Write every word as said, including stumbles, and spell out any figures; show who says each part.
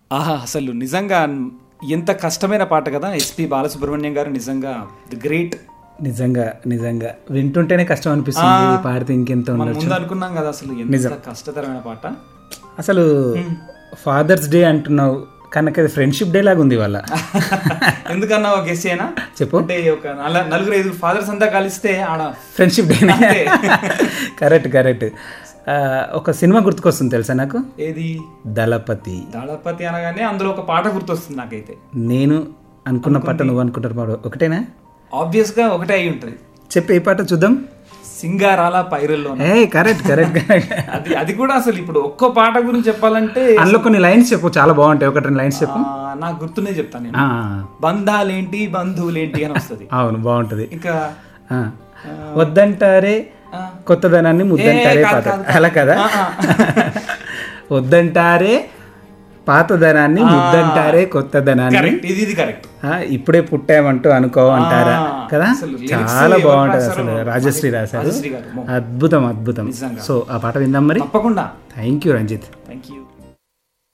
Speaker 1: ఆహా, అసలు నిజంగా ఎంత కష్టమైన పాట కదా. ఎస్పి బాలసుబ్రహ్మణ్యం గారు నిజంగా ది గ్రేట్.
Speaker 2: నిజంగా నిజంగా వింటుంటేనే కష్టం అనిపిస్తుంది, పాడితే ఇంకెంత ఉండొచ్చు.
Speaker 1: ముందు అనుకున్నాం కదా అసలు ఎంత కష్టతరమైన పాట.
Speaker 2: అసలు ఫాదర్స్ డే అంటున్నావు కనుక ఫ్రెండ్షిప్ డే లాగా ఉంది వాళ్ళ.
Speaker 1: ఎందుకన్నా ఒక గెస్ అయినా
Speaker 2: చెప్పు.
Speaker 1: అంటే ఒక నలుగురు ఐదుగురు ఫాదర్స్ అంతా కలిస్తే ఆడ
Speaker 2: ఫ్రెండ్షిప్ డే. Correct correct. ఒక సినిమా గుర్తుకొస్తుంది తెలుసా నాకు, ఏది? దళపతి.
Speaker 1: దళపతి అనగానే అందులో ఒక పాట గుర్తొస్తుంది నాకైతే.
Speaker 2: నేను అనుకున్న పాట నువ్వు అనుకుంటారు పాట ఒకటేనా?
Speaker 1: ఆబ్వియస్ గా ఒకటే అయి ఉంటుంది.
Speaker 2: చెప్పి ఏ పాట చూద్దాం.
Speaker 1: సింగారాల పైరుల్లో.
Speaker 2: Correct correct correct.
Speaker 1: అది అది కూడా అసలు ఇప్పుడు ఒక్క పాట గురించి చెప్పాలంటే
Speaker 2: అందులో కొన్ని లైన్స్ చెప్పు, చాలా బాగుంటాయి. ఒకటి రెండు లైన్స్ చెప్పు.
Speaker 1: నాకు గుర్తునే చెప్తాను నేను. బంధాలేంటి బంధువులేంటి అని వస్తుంది.
Speaker 2: అవును, బాగుంటది.
Speaker 1: ఇంకా
Speaker 2: వద్దంటారే కొత్తదనాన్ని ముద్దంటారే పాత, అలా కదా? వద్దంటారే పాతదనాన్ని ముద్దంటారే కొత్తదనాన్ని,
Speaker 1: ఇది కరెక్ట్.
Speaker 2: ఇప్పుడే పుట్టామంటూ అనుకో అంటారా కదా. చాలా బాగుంటది అసలు. రాజశ్రీ రాశారు, అద్భుతం అద్భుతం. సో ఆ పాట విందాం మరి.
Speaker 1: తప్పకుండా.
Speaker 2: Thank you Ranjith.
Speaker 1: Thank you.